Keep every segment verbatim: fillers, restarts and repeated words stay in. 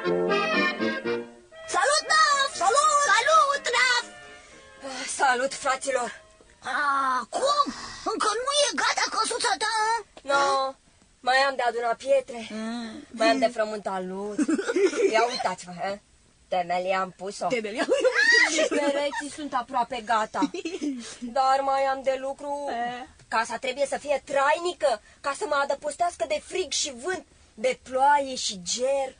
Salut, Naf! Salut! Salut, Naf! Salut, fraților! Ah, cum? Încă nu e gata căsuța ta? No, mai am de adunat pietre, mm. mai am de frământat lut. Ia uitați-vă, he? Temelia am pus-o. Temelia? Și pereții sunt aproape gata. Dar mai am de lucru. Casa trebuie să fie trainică, ca să mă adăpostească de frig și vânt, de ploaie și ger.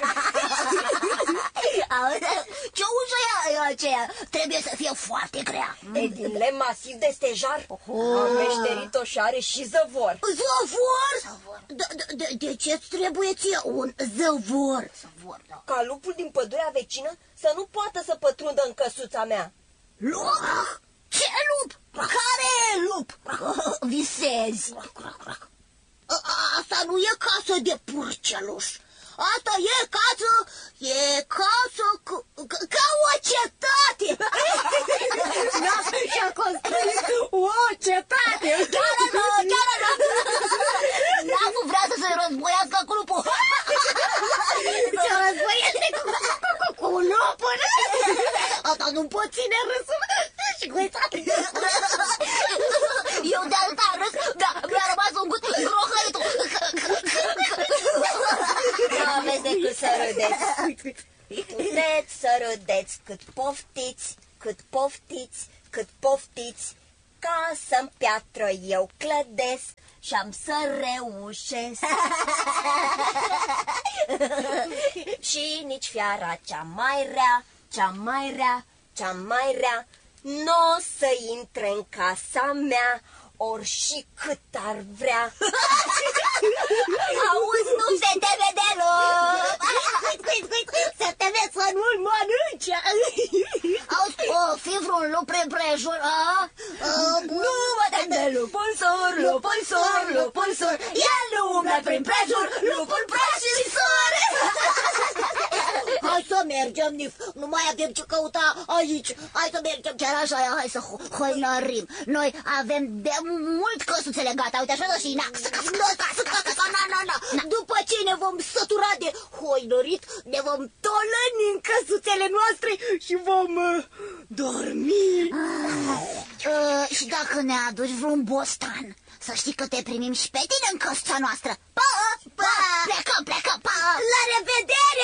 Ce ușă e aceea? Trebuie să fie foarte grea. E din lemn masiv de stejar. Am meșterit-o și are și zăvor. Zăvor? De ce-ți trebuie ție un zăvor? Ca lupul din pădurea vecină să nu poată să pătrundă în căsuța mea. Lup? Ce lup? Care lup? Visezi. Asta nu e casă de purceluș. Asta e casă, e casă cu, ca o cetate. Și-a construit o cetate. Chiar nu, chiar nu. N-a vrea să se războiască cu lupul. Se războiește cu, cu, cu lupul. Asta nu pot ține râsul. Și guițat. Eu de alta râs, dar mi-a rămas un gust grohăitul. Nu aveți decât să râdeți. Puteți să râdeți cât poftiți, cât poftiți, cât poftiți. Ca să-mi piatră eu clădesc și am să reușesc. Și nici fiara cea mai rea, cea mai rea, cea mai rea n-o să intre în casa mea, ori și cât ar vrea. Auzi, nu se teme deloc. Se teme să nu-l mănânce. Auzi, o fi vreun lup prin prejur? Nu mă tem de lupul sur, lupul sur, lupul sur. El nu umblă prin prejur, lupul praf și sur. Hai să mergem, Nif, nu mai avem ce căuta aici. Hai să mergem chiar așa, hai să hoinărim. Noi avem de mult căsuțele gata, uite așa și na, na, na, na. După ce ne vom sătura de hoinărit, ne vom tolăni în căsuțele noastre și vom uh, dormi. Ah, uh, și dacă ne aduci vreun bostan, să știi că te primim și pe tine în căsuța noastră. Pa, pa, plecăm, plecăm, pa. La revedere!